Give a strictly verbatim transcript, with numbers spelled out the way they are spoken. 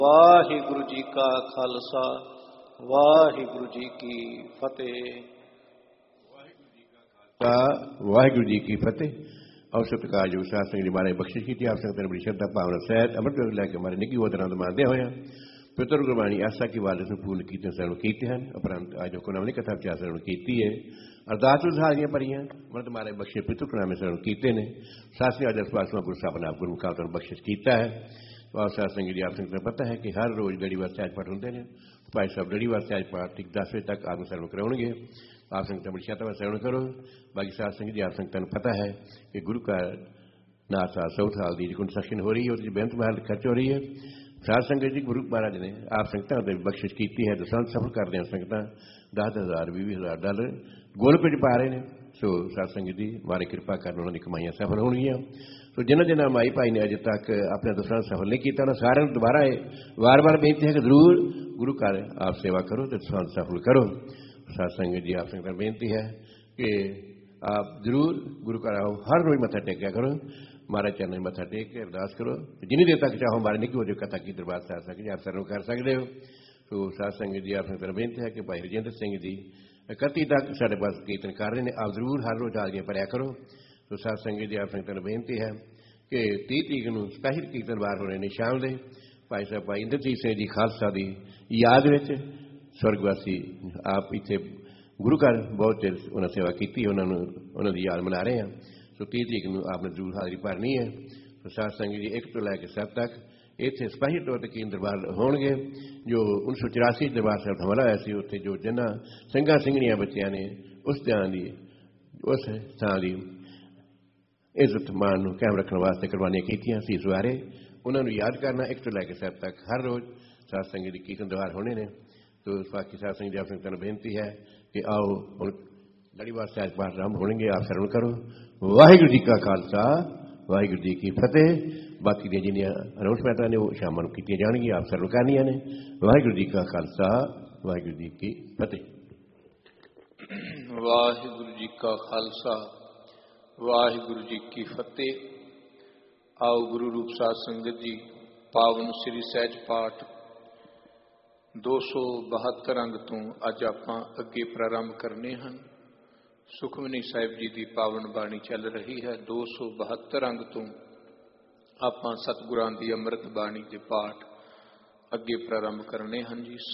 ਵਾਹਿਗੁਰੂ ਜੀ ਕਾ ਖਾਲਸਾ ਵਾਹਿਗੁਰੂ ਜੀ ਕੀ ਫਤਿਹ। ਵਾਹਿਗੁਰੂ ਜੀ ਕੀ ਫਤਿਹ। ਆਓ ਸਤਿਕਾਰਯੋਗ ਸਾਧ ਸੰਗਤ ਜੀ ਮਹਾਰਾਜ ਬਖਸ਼ਿਸ਼ ਕੀਤੀ ਆਪ ਸੰਗਤਾਂ ਨੂੰ ਬੜੀ ਸ਼ਰਧਾ ਭਾਵਨਾ ਸਹਿਤ ਅੰਮ੍ਰਿਤ ਵੇਲੇ ਲੈ ਕੇ ਮਾਰੇ ਨਿੱਕੀ ਉਹਦਰਾਂ ਤੋਂ ਮੰਨਦੇ ਹੋਇਆ ਪਿਤਰ ਗੁਰਬਾਣੀ ਆਸਾ ਕੀ ਵਾਲੇ ਨੂੰ ਪੂਰਨ ਕੀਤੇ ਸਰਵ ਕੀਤੇ ਹਨ। ਉਪਰੰਤ ਅੱਜ ਹੁਕਮਨਾਮੇ ਕਥਾ ਵਿਚਾਰ ਸਰਵ ਕੀਤੀ ਹੈ। ਅਰਦਾਸ ਉਸਾਰੀਆਂ ਭਰੀਆਂ ਅੰਮ੍ਰਿਤ ਮਹਾਰਾਜ ਬਖਸ਼ੇ ਪਿਤਰ ਹੁਕਮਨਾਮੇ ਸਰਵ ਕੀਤੇ ਨੇ। ਸਾਸੀ ਅੱਜ ਸਵਾਸਵਾ ਗੁਰੂ ਸਾਹਿਬ ਨੇ ਆਪ ਗੁਰੂ ਮੁਖਾਲ ਤੋਂ ਬਖਸ਼ਿਸ਼ ਕੀਤਾ ਹੈ। ਆਪ ਸਾਧ ਸੰਗਤ ਜੀ ਆਪ ਸੰਗਤ ਨੂੰ ਪਤਾ ਹੈ ਕਿ ਹਰ ਰੋਜ਼ ਗੜੀ ਵਾਸਤੇ ਅੱਜ ਪਾਠ ਹੁੰਦੇ ਨੇ। ਭਾਈ ਸਾਹਿਬ ਗੜੀ ਵਾਸਤੇ ਅੱਜ ਪਾਠ ਠੀਕ ਦਸ ਵਜੇ ਤੱਕ ਆਪ ਸਰਵ ਕਰਾਉਣਗੇ। ਆਪ ਸੰਗਤਾਂ ਬੜੀ ਸ਼ਰਧਾ ਨਾਲ ਸਰਵਣ ਕਰੋ। ਬਾਕੀ ਸਾਧ ਸੰਗਤ ਜੀ ਆਪ ਸੰਗਤਾਂ ਨੂੰ ਪਤਾ ਹੈ ਕਿ ਗੁਰੂ ਘਰ ਨਾਸਾ ਸੌ ਸਾਲ ਦੀ ਕੰਸਟਰਕਸ਼ਨ ਹੋ ਰਹੀ ਹੈ, ਉਹਦੇ 'ਚ ਬੇਅੰਤ ਮਹਿਲ ਖਰਚ ਹੋ ਰਹੀ ਹੈ। ਸਾਧ ਸੰਗਤ ਜੀ ਗੁਰੂ ਮਹਾਰਾਜ ਨੇ ਆਪ ਸੰਗਤਾਂ ਦੇ ਬਖਸ਼ਿਸ਼ ਕੀਤੀ ਹੈ। ਦਸਾਂ ਸਫਲ ਕਰਦੇ ਹਨ ਸੰਗਤਾਂ ਦਸ ਹਜ਼ਾਰ ਵੀਹ ਵੀਹ ਹਜ਼ਾਰ ਡਾਲਰ ਗੋਲਕ ਵਿੱਚ ਪਾ ਰਹੇ ਨੇ। ਸੋ ਸਾਧ ਸੰਗਤ ਜੀ ਮਾਰੇ ਕਿਰਪਾ ਕਰਨ ਉਹਨਾਂ ਦੀ ਕਮਾਈਆਂ ਸਫਲ ਹੋਣਗੀਆਂ। ਸੋ ਜਿਨ੍ਹਾਂ ਜਿਨ੍ਹਾਂ ਮਾਈ ਭਾਈ ਨੇ ਅਜੇ ਤੱਕ ਆਪਣੇ ਦਸਾਂ ਸਫਲ ਨਹੀਂ ਕੀਤਾ ਉਹਨਾਂ ਸਾਰਿਆਂ ਨੂੰ ਦੁਬਾਰਾ ਇਹ ਵਾਰ ਵਾਰ ਬੇਨਤੀ ਹੈ ਕਿ ਜ਼ਰੂਰ ਗੁਰੂ ਘਰ ਆਪ ਸੇਵਾ ਕਰੋ ਅਤੇ ਦਸਾਂ ਸਫਲ ਕਰੋ। ਸਾਧ ਸੰਗਤ ਜੀ ਆਪ ਸੰਗਤਾਂ ਬੇਨਤੀ ਹੈ ਕਿ ਆਪ ਜ਼ਰੂਰ ਗੁਰੂ ਘਰ ਆਓ, ਹਰ ਰੋਜ਼ ਮੱਥਾ ਟੇਕਿਆ ਕਰੋ। ਮਹਾਰਾਜ ਚਰਨਾਂ 'ਚ ਮੱਥਾ ਟੇਕ ਕੇ ਅਰਦਾਸ ਕਰੋ। ਜਿੰਨੀ ਦੇਰ ਤੱਕ ਚਾਹੋ ਮਾਰੇ ਨਿੱਕੀ ਉਹਦੀ ਕਥਾ ਕੀ ਦਰਬਾਰ ਸਾਹਿਬ ਸਕਦੇ ਆਪ ਸਰਵ ਕਰ ਸਕਦੇ ਹੋ। ਸੋ ਸਾਧ ਸੰਗਤ ਜੀ ਆਪ ਸੰਗਤਾਂ ਬੇਨਤੀ ਹੈ ਕਿ ਭਾਈ ਰਜਿੰਦਰ ਸਿੰਘ ਜੀ ਇਕੱਤੀ ਤੱਕ ਸਾਡੇ ਪਾਸ ਕੀਰਤਨ ਕਰ ਰਹੇ ਨੇ। ਆਪ ਜ਼ਰੂਰ ਹਰ ਰੋਜ਼ ਹਾਜ਼ਰੀਆਂ ਭਰਿਆ ਕਰੋ। ਸੋ ਸਾਧ ਸੰਗਤ ਜੀ ਆਪ ਸੰਗਤਾਂ ਨੂੰ ਬੇਨਤੀ ਹੈ ਕਿ ਤੀਹ ਤਰੀਕ ਨੂੰ ਸਪੈਸ਼ਲ ਕੀਰਤਨ ਵਾਰ ਹੋ ਰਹੇ ਨੇ ਸ਼ਾਮ ਦੇ। ਭਾਈ ਸਾਹਿਬ ਭਾਈ ਇੰਦਰਜੀਤ ਸਿੰਘ ਜੀ ਖਾਲਸਾ ਦੀ ਯਾਦ ਵਿੱਚ ਸਵਰਗਵਾਸੀ ਆਪ ਇੱਥੇ ਗੁਰੂ ਘਰ ਬਹੁਤ ਚਿਰ ਉਹਨਾਂ ਸੇਵਾ ਕੀਤੀ, ਉਹਨਾਂ ਨੂੰ ਉਹਨਾਂ ਦੀ ਯਾਦ ਮਨਾ ਰਹੇ ਹਾਂ। ਸੋ ਤੀਹ ਤਰੀਕ ਨੂੰ ਆਪ ਨੇ ਜ਼ਰੂਰ ਹਾਜ਼ਰੀ ਭਰਨੀ ਹੈ। ਸੋ ਸਾਧ ਸੰਗਤ ਜੀ ਇੱਕ ਤੋਂ ਲੈ ਕੇ ਸੱਤ ਤੱਕ ਇੱਥੇ ਸਪੈਸ਼ਲ ਤੌਰ 'ਤੇ ਕੀਰਤਨ ਦਰਬਾਰ ਹੋਣਗੇ। ਜੋ ਉੱਨੀ ਸੌ ਚੁਰਾਸੀ ਦਰਬਾਰ ਸਾਹਿਬ ਹਮਲਾ ਹੋਇਆ ਸੀ ਉੱਥੇ ਜੋ ਜਿਨ੍ਹਾਂ ਸਿੰਘਾਂ ਸਿੰਘਣੀਆਂ ਬੱਚਿਆਂ ਨੇ ਉਸ ਥਾਂ ਦੀ ਉਸ ਥਾਂ ਦੀ ਇੱਜ਼ਤ ਮਾਣ ਨੂੰ ਕਾਇਮ ਰੱਖਣ ਵਾਸਤੇ ਕੁਰਬਾਨੀਆਂ ਕੀਤੀਆਂ ਸੀ। ਇਸ ਬਾਰੇ ਉਹਨਾਂ ਨੂੰ ਯਾਦ ਕਰਨਾ ਇੱਕ ਤੋਂ ਲੈ ਕੇ ਸੱਤ ਤੱਕ ਹਰ ਰੋਜ਼ ਸਾਧ ਸੰਗਤ ਦੀ ਕੀਰਤਨ ਦਰਬਾਰ ਹੋਣੇ ਨੇ। ਸੋ ਬਾਕੀ ਸਾਧ ਸੰਗਤ ਜੀ ਆਪ ਸੰਗਤਾਂ ਨੂੰ ਬੇਨਤੀ ਹੈ ਕਿ ਆਓ ਹੁਣ ਲੜੀ ਵਾਸਤੇ ਅੱਜ ਪਾਠ ਆਰੰਭ ਹੋਣਗੇ। ਆਪ ਸਰਵਣ ਕਰੋ। ਵਾਹਿਗੁਰੂ ਜੀ ਕਾ ਖਾਲਸਾ ਵਾਹਿਗੁਰੂ ਜੀ ਕੀ ਫਤਿਹ। ਬਾਕੀ ਦੀਆਂ ਜਿੰਨੀਆਂ ਅਨਾਉਂਸਮੈਂਟਾਂ ਨੇ ਉਹ ਸ਼ਾਮਾਂ ਨੂੰ ਕੀਤੀਆਂ ਜਾਣਗੀਆਂ। ਆਪ ਸਰਵਣ ਕਰਨੀਆਂ ਨੇ। ਵਾਹਿਗੁਰੂ ਜੀ ਕਾ ਖਾਲਸਾ ਵਾਹਿਗੁਰੂ ਜੀ ਕੀ ਫਤਿਹ। ਵਾਹਿਗੁਰੂ ਜੀ ਕਾ ਖਾਲਸਾ ਵਾਹਿਗੁਰੂ ਜੀ ਕੀ ਫਤਿਹ। ਆਓ ਗੁਰੂ ਰੂਪ ਸਾਧ ਸੰਗਤ ਜੀ ਪਾਵਨ ਸ੍ਰੀ ਸਹਿਜ ਪਾਠ ਦੋ ਸੌ ਬਹੱਤਰ ਅੰਗ ਤੋਂ ਅੱਜ ਆਪਾਂ ਅੱਗੇ ਪ੍ਰਾਰੰਭ ਕਰਨੇ ਹਨ। ਸੁਖਮਨੀ ਸਾਹਿਬ ਜੀ ਦੀ ਪਾਵਨ ਬਾਣੀ ਚੱਲ ਰਹੀ ਹੈ। ਦੋ ਸੌ ਬਹੱਤਰ ਅੰਗ ਤੋਂ ਆਪਾਂ ਸਤਿਗੁਰਾਂ ਦੀ ਅੰਮ੍ਰਿਤ ਬਾਣੀ ਦੇ ਪਾਠ ਅੱਗੇ ਪ੍ਰਾਰੰਭ ਕਰਨੇ ਹਨ ਜੀ।